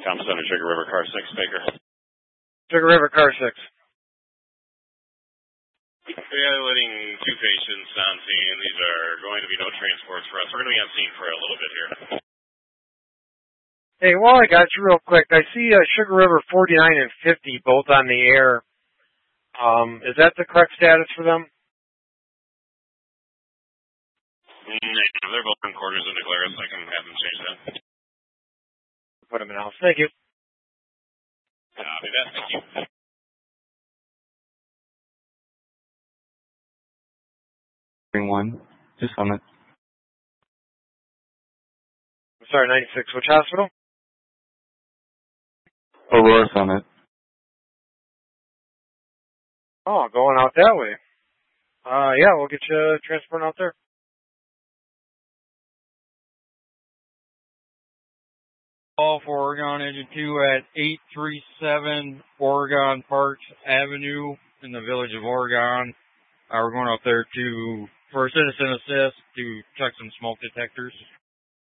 Tom Center, Sugar River, car 6, Baker. Sugar River, car 6. Yeah, letting 2 patients on scene. These are going to be no transports for us. We're going to be on scene for a little bit here. Hey, while I got you real quick, I see Sugar River 49 and 50 both on the air. Is that the correct status for them? They're both in quarters in Declaris. I can have them change that. Put them in house. Thank you. Copy that. Thank you. One, just Summit. I'm sorry, 96. Which hospital? Aurora Summit. Oh, going out that way. Yeah, we'll get you transporting out there. Call for Oregon Engine 2 at 837 Oregon Parks Avenue in the village of Oregon. We're going out there for a citizen assist to check some smoke detectors.